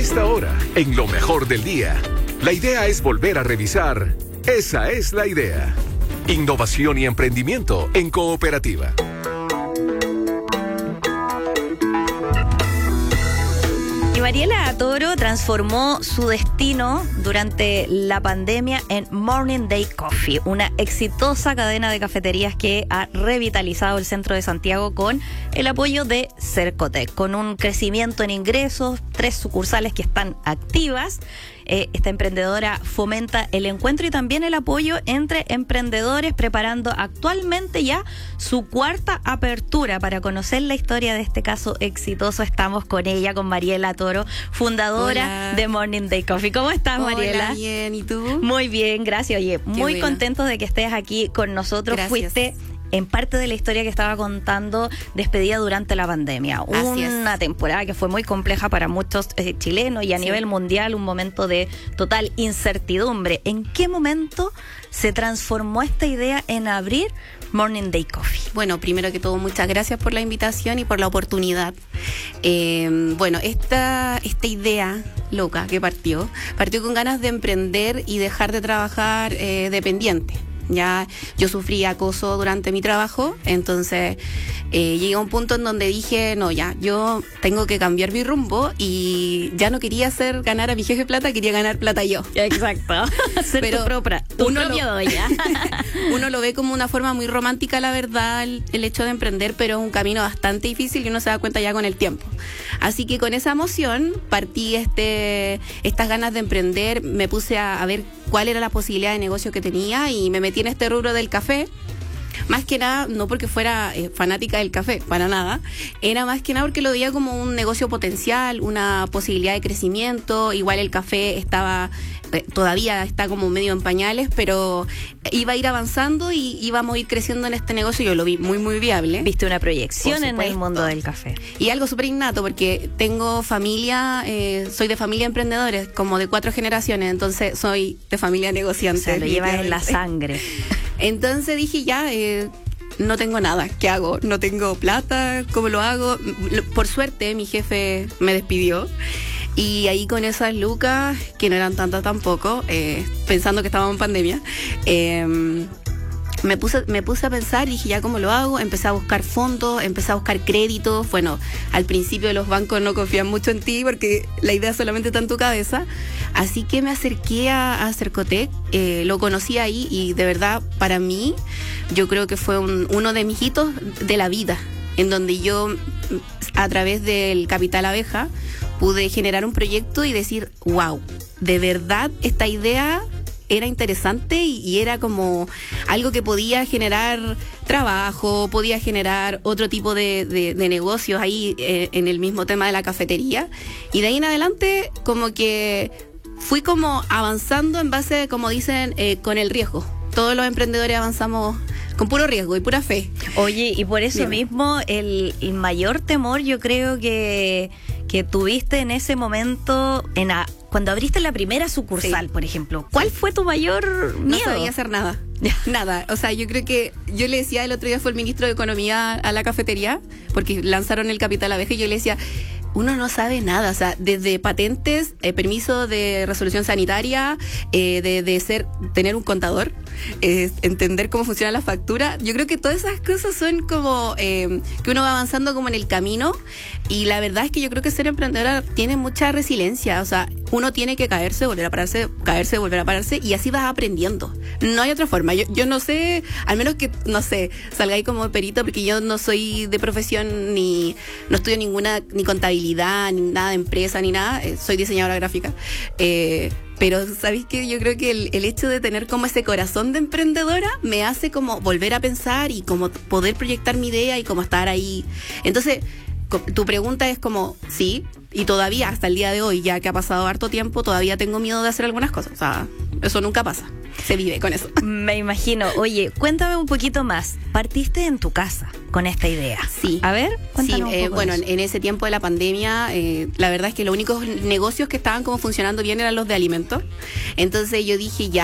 esta hora, en lo mejor del día, la idea es volver a revisar. Esa es la idea. Innovación y emprendimiento en cooperativa. Mariela Toro transformó su destino durante la pandemia en Morning Day Coffee, una exitosa cadena de cafeterías que ha revitalizado el centro de Santiago con el apoyo de Cercotec, con un crecimiento en ingresos, 3 sucursales que están activas. Esta emprendedora fomenta el encuentro y también el apoyo entre emprendedores, preparando actualmente ya su 4ª apertura. Para conocer la historia de este caso exitoso, estamos con ella, con Mariela Toro, fundadora Hola. de Morning Day Coffee. ¿Cómo estás, Mariela? Hola, bien, ¿y tú? Muy bien, gracias. Oye, muy bueno. contentos de que estés aquí con nosotros. Gracias. Fuiste en parte de la historia que estaba contando, despedida durante la pandemia. Así Una es. temporada que fue muy compleja para muchos chilenos y a Sí. nivel mundial, un momento de total incertidumbre. ¿En qué momento se transformó esta idea en abrir Morning Day Coffee? Bueno, primero que todo, muchas gracias por la invitación y por la oportunidad. Bueno, esta idea loca que partió con ganas de emprender y dejar de trabajar dependiente. Ya yo sufrí acoso durante mi trabajo, entonces llegué a un punto en donde dije, no, ya, yo tengo que cambiar mi rumbo y ya no quería hacer ganar a mi jefe plata, quería ganar plata yo. Exacto. Ser Pero tu propia dueña. Uno lo ve como una forma muy romántica, la verdad, el hecho de emprender, pero es un camino bastante difícil y uno se da cuenta ya con el tiempo. Así que con esa emoción partí estas ganas de emprender, me puse a ver cuál era la posibilidad de negocio que tenía y me metí en este rubro del café. Más que nada, no porque fuera fanática del café, para nada, era más que nada porque lo veía como un negocio potencial, una posibilidad de crecimiento. Igual el café todavía está como medio en pañales, pero iba a ir avanzando y íbamos a ir creciendo en este negocio. Yo lo vi muy, muy viable. Viste una proyección Por en el supuesto. mundo del café. Y algo súper innato, porque tengo familia, soy de familia de emprendedores, como de 4 generaciones, entonces soy de familia O negociante. sea, lo llevas en la definitivamente. sangre. Entonces dije, ya, no tengo nada, ¿qué hago? No tengo plata, ¿cómo lo hago? Por suerte, mi jefe me despidió. Y ahí con esas lucas, que no eran tantas tampoco, pensando que estábamos en pandemia, me puse a pensar y dije, ya, ¿cómo lo hago? Empecé a buscar fondos, empecé a buscar créditos. Bueno, al principio los bancos no confían mucho en ti porque la idea solamente está en tu cabeza. Así que me acerqué a Cercotec, lo conocí ahí y de verdad, para mí, yo creo que fue uno de mis hitos de la vida, en donde yo, a través del Capital Abeja, pude generar un proyecto y decir, wow, de verdad esta idea era interesante y era como algo que podía generar trabajo, podía generar otro tipo de negocios ahí en el mismo tema de la cafetería. Y de ahí en adelante como que fui como avanzando en base, como dicen, con el riesgo. Todos los emprendedores avanzamos con puro riesgo y pura fe. Oye, y por eso Dime. mismo el mayor temor yo creo que tuviste en ese momento, cuando abriste la primera sucursal, Sí. por ejemplo. ¿Cuál fue tu mayor No miedo? sabía hacer nada. Nada. O sea, yo creo que yo le decía, el otro día fue el ministro de Economía a la cafetería, porque lanzaron el Capital Abeja, y yo le decía, uno no sabe nada, o sea, desde patentes, permiso de resolución sanitaria, tener un contador, entender cómo funciona la factura. Yo creo que todas esas cosas son como que uno va avanzando como en el camino, y la verdad es que yo creo que ser emprendedora tiene mucha resiliencia. O sea, uno tiene que caerse, volver a pararse, caerse, volver a pararse, y así vas aprendiendo. No hay otra forma. Yo no sé, al menos que, no sé, salgáis como perito, porque yo no soy de profesión, ni no estudio ni contabilidad, ni nada de empresa, ni nada. Soy diseñadora gráfica. Pero, ¿sabéis qué? Yo creo que el hecho de tener como ese corazón de emprendedora me hace como volver a pensar y como poder proyectar mi idea y como estar ahí. Entonces, tu pregunta es como, sí, y todavía hasta el día de hoy, ya que ha pasado harto tiempo, todavía tengo miedo de hacer algunas cosas. O sea, eso nunca pasa. Se vive con eso. Me imagino. Oye, cuéntame un poquito más. Partiste en tu casa con esta idea. Sí. A ver, Sí, cuéntanos un poco bueno, de eso. en ese tiempo de la pandemia, la verdad es que los únicos negocios que estaban como funcionando bien eran los de alimentos. Entonces yo dije, ya,